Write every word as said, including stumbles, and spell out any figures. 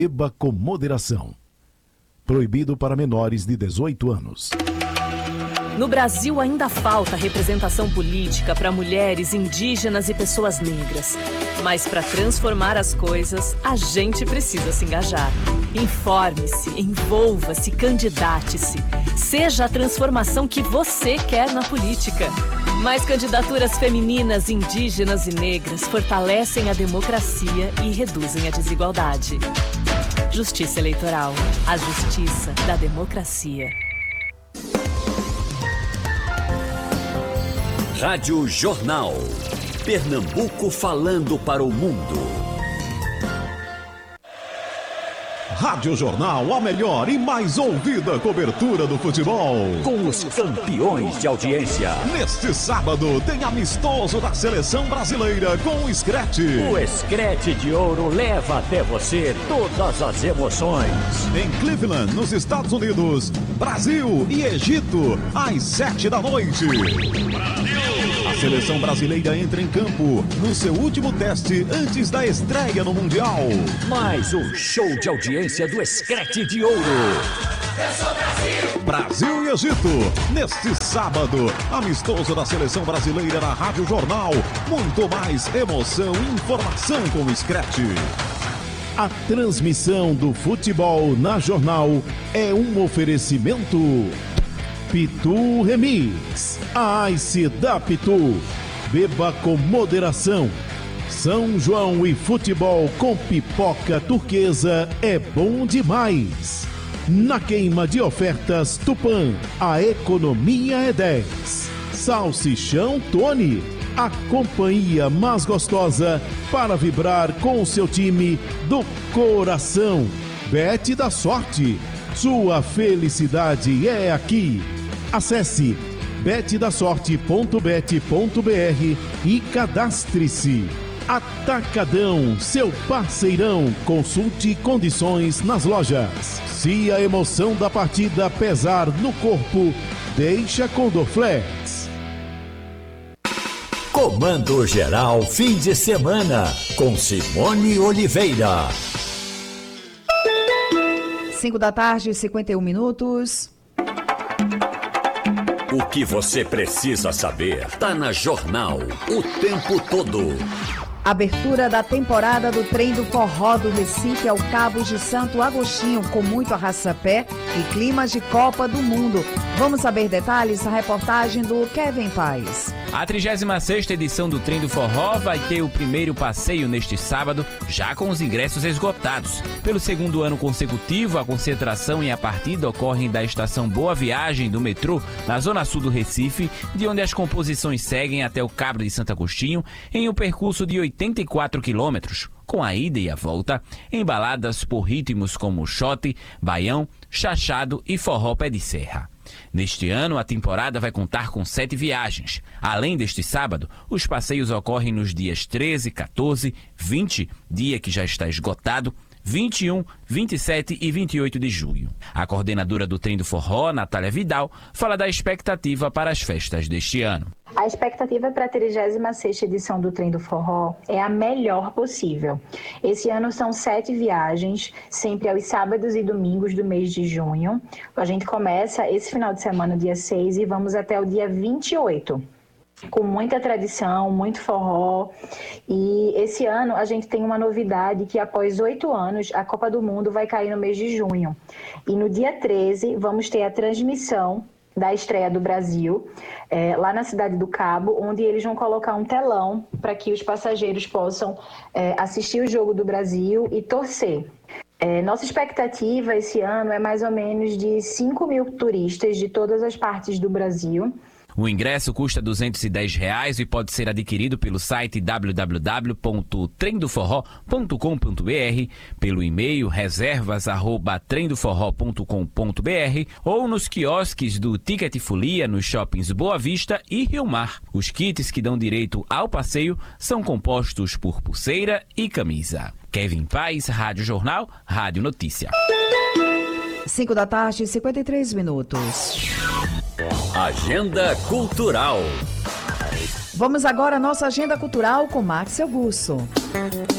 Beba com moderação. Proibido para menores de dezoito anos. No Brasil ainda falta representação política para mulheres, indígenas e pessoas negras. Mas para transformar as coisas, a gente precisa se engajar. Informe-se, envolva-se, candidate-se. Seja a transformação que você quer na política. Mais candidaturas femininas, indígenas e negras fortalecem a democracia e reduzem a desigualdade. Justiça Eleitoral. A justiça da democracia. Rádio Jornal. Pernambuco falando para o mundo. Rádio Jornal, a melhor e mais ouvida cobertura do futebol. Com os campeões de audiência. Neste sábado tem amistoso da Seleção Brasileira com o Screte. O Screte de Ouro leva até você todas as emoções. Em Cleveland, nos Estados Unidos, Brasil e Egito, às sete da noite. A Seleção Brasileira entra em campo no seu último teste antes da estreia no Mundial. Mais um show de audiência do Screte de Ouro. Brasil e Egito, neste sábado, amistoso da Seleção Brasileira na Rádio Jornal. Muito mais emoção e informação com o Screte. A transmissão do futebol na Jornal é um oferecimento Pitu Remix. A Ice da Pitu. Beba com moderação. São João e futebol com pipoca turquesa é bom demais. Na queima de ofertas Tupã, a economia é dez. Salsichão Tony, a companhia mais gostosa para vibrar com o seu time do coração. Bet da Sorte, sua felicidade é aqui. Acesse bet da sorte ponto bet ponto br e cadastre-se. Atacadão, seu parceirão. Consulte condições nas lojas. Se a emoção da partida pesar no corpo, deixa com Dorflex. Comando Geral Fim de Semana, com Simone Oliveira. cinco da tarde, cinquenta e um minutos. O que você precisa saber tá na Jornal o tempo todo. Abertura da temporada do Trem do Forró do Recife ao Cabo de Santo Agostinho, com muito arrasta-pé e climas de Copa do Mundo. Vamos saber detalhes na reportagem do Kevin Paes. A trigésima sexta edição do Trem do Forró vai ter o primeiro passeio neste sábado, já com os ingressos esgotados. Pelo segundo ano consecutivo, a concentração e a partida ocorrem da estação Boa Viagem do metrô, na zona sul do Recife, de onde as composições seguem até o Cabo de Santo Agostinho, em um percurso de oitenta e quatro quilômetros, com a ida e a volta, embaladas por ritmos como xote, baião, chachado e forró pé de serra. Neste ano, a temporada vai contar com sete viagens. Além deste sábado, os passeios ocorrem nos dias treze, quatorze, vinte, dia que já está esgotado, vinte e um, vinte e sete e vinte e oito de julho. A coordenadora do Trem do Forró, Natália Vidal, fala da expectativa para as festas deste ano. A expectativa para a trigésima sexta edição do Trem do Forró é a melhor possível. Esse ano são sete viagens, sempre aos sábados e domingos do mês de junho. A gente começa esse final de semana, dia seis, e vamos até o dia vinte e oito. Com muita tradição, muito forró. E esse ano a gente tem uma novidade que após oito anos a Copa do Mundo vai cair no mês de junho. E no dia treze vamos ter a transmissão da estreia do Brasil, é, lá na cidade do Cabo, onde eles vão colocar um telão para que os passageiros possam é, assistir o jogo do Brasil e torcer. É, nossa expectativa esse ano é mais ou menos de cinco mil turistas de todas as partes do Brasil. O ingresso custa duzentos e dez reais e pode ser adquirido pelo site w w w ponto trem do forró ponto com ponto b r, pelo e-mail reservas arroba trem do forró ponto com ponto b r ou nos quiosques do Ticket Folia nos shoppings Boa Vista e Rio Mar. Os kits que dão direito ao passeio são compostos por pulseira e camisa. Kevin Paes, Rádio Jornal, Rádio Notícia. cinco da tarde, cinquenta e três minutos. Agenda Cultural. Vamos agora à nossa agenda cultural com Max Augusto.